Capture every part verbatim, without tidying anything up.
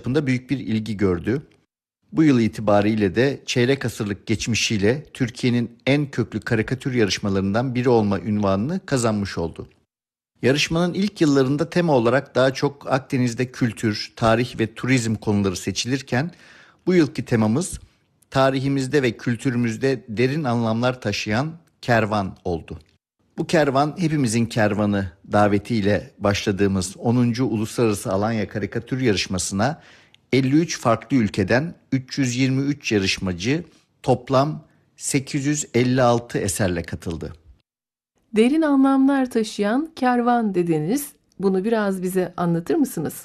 çapında büyük bir ilgi gördü. Bu yıl itibariyle de çeyrek asırlık geçmişiyle Türkiye'nin en köklü karikatür yarışmalarından biri olma unvanını kazanmış oldu. Yarışmanın ilk yıllarında tema olarak daha çok Akdeniz'de kültür, tarih ve turizm konuları seçilirken bu yılki temamız tarihimizde ve kültürümüzde derin anlamlar taşıyan kervan oldu. Bu kervan hepimizin kervanı davetiyle başladığımız onuncu. Uluslararası Alanya Karikatür Yarışması'na elli üç farklı ülkeden üç yüz yirmi üç yarışmacı toplam sekiz yüz elli altı eserle katıldı. Derin anlamlar taşıyan kervan dediniz. Bunu biraz bize anlatır mısınız?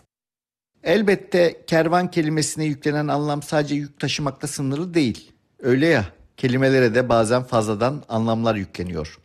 Elbette kervan kelimesine yüklenen anlam sadece yük taşımakla sınırlı değil. Öyle ya, kelimelere de bazen fazladan anlamlar yükleniyor.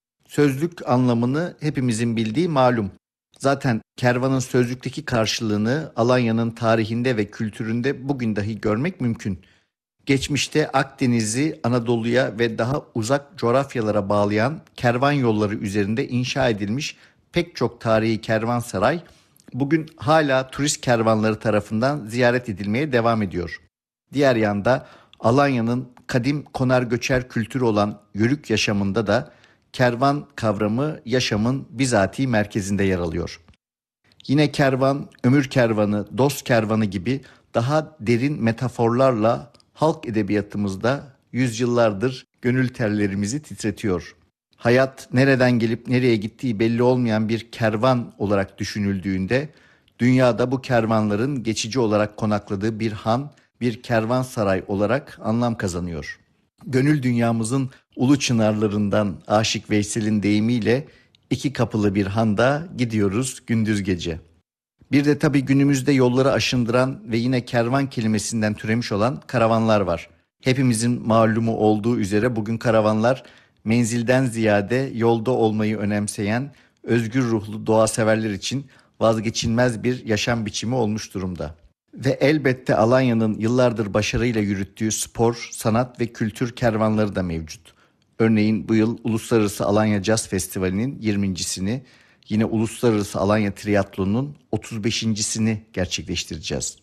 Sözlük anlamını hepimizin bildiği malum. Zaten kervanın sözlükteki karşılığını Alanya'nın tarihinde ve kültüründe bugün dahi görmek mümkün. Geçmişte Akdeniz'i Anadolu'ya ve daha uzak coğrafyalara bağlayan kervan yolları üzerinde inşa edilmiş pek çok tarihi kervansaray bugün hala turist kervanları tarafından ziyaret edilmeye devam ediyor. Diğer yanda Alanya'nın kadim konar göçer kültürü olan yörük yaşamında da kervan kavramı yaşamın bizatihi merkezinde yer alıyor. Yine kervan, ömür kervanı, dost kervanı gibi daha derin metaforlarla halk edebiyatımızda yüzyıllardır gönül tellerimizi titretiyor. Hayat nereden gelip nereye gittiği belli olmayan bir kervan olarak düşünüldüğünde dünyada bu kervanların geçici olarak konakladığı bir han, bir kervansaray olarak anlam kazanıyor. Gönül dünyamızın ulu çınarlarından Aşık Veysel'in deyimiyle iki kapılı bir handa gidiyoruz gündüz gece. Bir de tabii günümüzde yolları aşındıran ve yine kervan kelimesinden türemiş olan karavanlar var. Hepimizin malumu olduğu üzere bugün karavanlar menzilden ziyade yolda olmayı önemseyen özgür ruhlu doğa severler için vazgeçilmez bir yaşam biçimi olmuş durumda. Ve elbette Alanya'nın yıllardır başarıyla yürüttüğü spor, sanat ve kültür kervanları da mevcut. Örneğin bu yıl Uluslararası Alanya Jazz Festivali'nin yirmincisini, yine Uluslararası Alanya Triatlonu'nun otuz beşincisini gerçekleştireceğiz.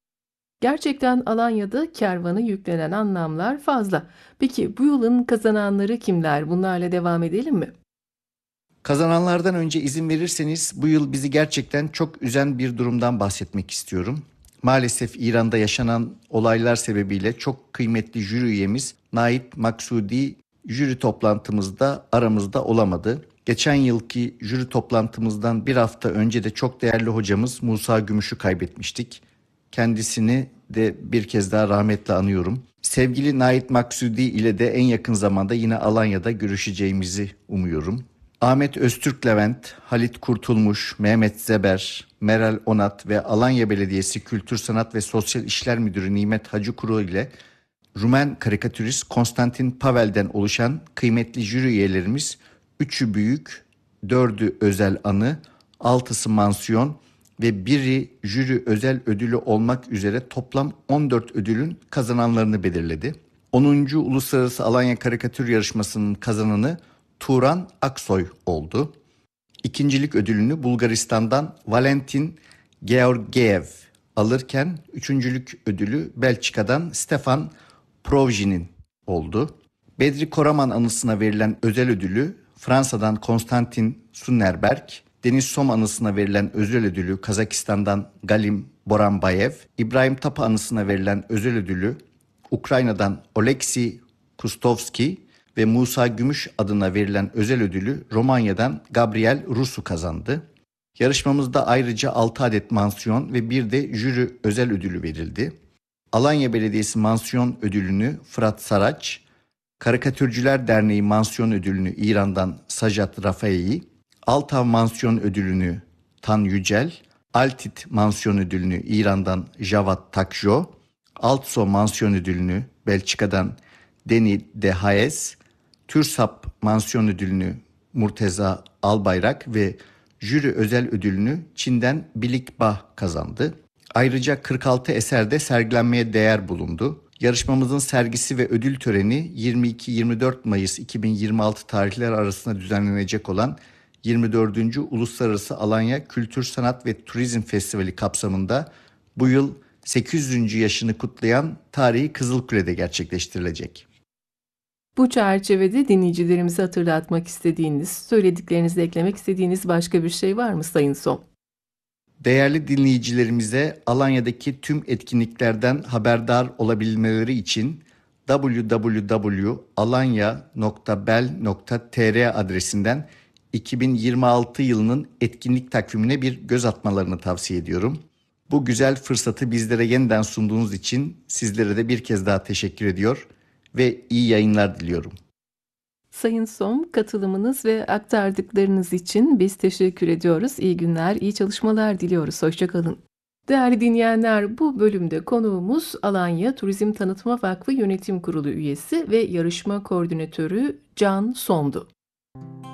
Gerçekten Alanya'da kervanı yüklenen anlamlar fazla. Peki bu yılın kazananları kimler? Bunlarla devam edelim mi? Kazananlardan önce izin verirseniz bu yıl bizi gerçekten çok üzen bir durumdan bahsetmek istiyorum. Maalesef İran'da yaşanan olaylar sebebiyle çok kıymetli jüri üyemiz Nait Maksudi jüri toplantımızda aramızda olamadı. Geçen yılki jüri toplantımızdan bir hafta önce de çok değerli hocamız Musa Gümüş'ü kaybetmiştik. Kendisini de bir kez daha rahmetle anıyorum. Sevgili Nait Maksudi ile de en yakın zamanda yine Alanya'da görüşeceğimizi umuyorum. Ahmet Öztürk Levent, Halit Kurtulmuş, Mehmet Zeber, Meral Onat ve Alanya Belediyesi Kültür Sanat ve Sosyal İşler Müdürü Nimet Hacıkuru ile Rumen karikatürist Konstantin Pavel'den oluşan kıymetli jüri üyelerimiz üçü büyük, dördü özel anı, altısı mansiyon ve biri jüri özel ödülü olmak üzere toplam on dört ödülün kazananlarını belirledi. onuncu. Uluslararası Alanya Karikatür Yarışması'nın kazananı Turan Aksoy oldu. İkincilik ödülünü Bulgaristan'dan Valentin Georgiev alırken üçüncülük ödülü Belçika'dan Stefan Provjin'in oldu. Bedri Koraman anısına verilen özel ödülü Fransa'dan Konstantin Sunnerberg, Deniz Som anısına verilen özel ödülü Kazakistan'dan Galim Boranbayev, İbrahim Tapa anısına verilen özel ödülü Ukrayna'dan Oleksiy Kustovski ve Musa Gümüş adına verilen özel ödülü Romanya'dan Gabriel Rusu kazandı. Yarışmamızda ayrıca altı adet mansiyon ve bir de jüri özel ödülü verildi. Alanya Belediyesi mansiyon ödülünü Fırat Saraç, Karikatürcüler Derneği mansiyon ödülünü İran'dan Sajat Rafai, Altav mansiyon ödülünü Tan Yücel, Altit mansiyon ödülünü İran'dan Javad Takjo, Altso mansiyon ödülünü Belçika'dan Deni De Haes, TÜRSAP mansiyon ödülünü Murteza Albayrak ve jüri özel ödülünü Çin'den Bilik Bah kazandı. Ayrıca kırk altı eserde sergilenmeye değer bulundu. Yarışmamızın sergisi ve ödül töreni yirmi iki yirmi dört Mayıs iki bin yirmi altı tarihler arasında düzenlenecek olan yirmi dördüncü. Uluslararası Alanya Kültür Sanat ve Turizm Festivali kapsamında bu yıl sekiz yüzüncü yaşını kutlayan tarihi Kızılkule'de gerçekleştirilecek. Bu çerçevede dinleyicilerimize hatırlatmak istediğiniz, söylediklerinizde eklemek istediğiniz başka bir şey var mı Sayın Som? Değerli dinleyicilerimize Alanya'daki tüm etkinliklerden haberdar olabilmeleri için double-u double-u double-u nokta alanya nokta bel nokta tr adresinden iki bin yirmi altı yılının etkinlik takvimine bir göz atmalarını tavsiye ediyorum. Bu güzel fırsatı bizlere yeniden sunduğunuz için sizlere de bir kez daha teşekkür ediyor ve iyi yayınlar diliyorum. Sayın Som, katılımınız ve aktardıklarınız için biz teşekkür ediyoruz. İyi günler, iyi çalışmalar diliyoruz. Hoşça kalın. Değerli dinleyenler, bu bölümde konuğumuz Alanya Turizm Tanıtma Vakfı Yönetim Kurulu üyesi ve yarışma koordinatörü Can Som'du.